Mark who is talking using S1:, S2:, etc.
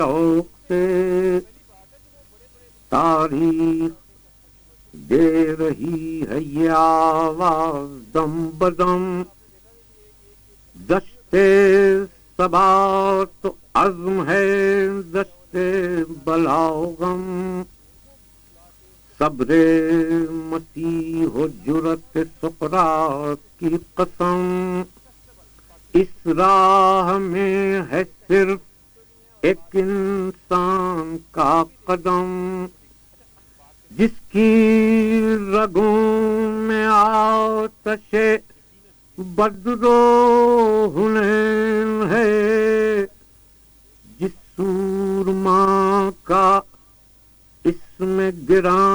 S1: शौक से तारीख दे रही है ये आवाज दम बदम। दश्ते सबा तो अज़्म है, दश्ते बलागम। सब्रे मसीह हो जुरत सुकरा की कसम। इस राह में है सिर्फ एक इंसान का कदम, जिसकी रगों में आतशे बद्रो हुनैन है। जिस सूरमा का इसमें गिरा